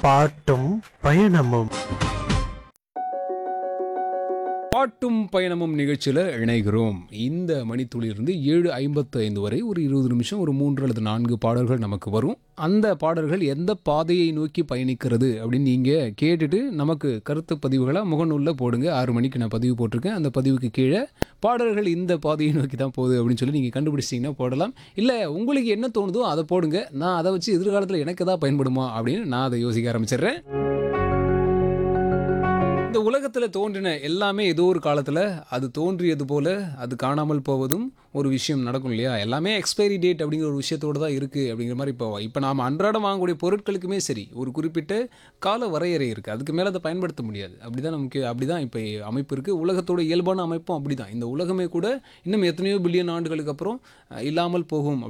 பாட்டும் பயணமும். பாட்டும் பயணமும் நிகழ்ச்சியில் இணைகிறோம். இந்த மணித்துளியிலிருந்து 7:55 வரை ஒரு 20 நிமிஷம் ஒரு 3 அல்லது 4 பாடல்கள் நமக்கு வரும். அந்த பாடல்கள் எந்த பாதையை நோக்கி பயணிக்கிறது அப்படின்னு நீங்கள் கேட்டுட்டு நமக்கு கருத்து பதிவுகளாக முகநூலில் போடுங்க. 6 மணிக்கு நான் பதிவு போட்டிருக்கேன். அந்த பதிவுக்கு கீழே பாடல்கள் இந்த பாதையை நோக்கி தான் போகுது அப்படின்னு சொல்லி நீங்கள் கண்டுபிடிச்சிட்டிங்கன்னா போடலாம். இல்லை உங்களுக்கு என்ன தோணுதோ அதை போடுங்க. நான் அதை வச்சு எதிர்காலத்தில் எனக்கு எதாவது பயன்படுமா அப்படின்னு நான் அதை யோசிக்க ஆரம்பிச்சிடுறேன். இந்த உலகத்தில் தோன்றின எல்லாமே ஏதோ ஒரு காலத்தில் அது தோன்றியது போல அது காணாமல் போவதும் ஒரு விஷயம் நடக்கும் இல்லையா? எல்லாமே எக்ஸ்பைரி டேட் அப்படிங்கிற ஒரு விஷயத்தோடு தான் இருக்குது அப்படிங்கிற மாதிரி இப்போ நாம் அன்றாடம் வாங்கக்கூடிய பொருட்களுக்குமே சரி ஒரு குறிப்பிட்ட கால வரையறை இருக்குது. அதுக்கு மேலே அதை பயன்படுத்த முடியாது. அப்படி தான் இப்போ அமைப்பு இருக்குது. உலகத்தோட இயல்பான அமைப்பும் அப்படி தான். இந்த உலகமே கூட இன்னும் எத்தனையோ பில்லியன் ஆண்டுகளுக்கு அப்புறம் இல்லாமல் போகும்.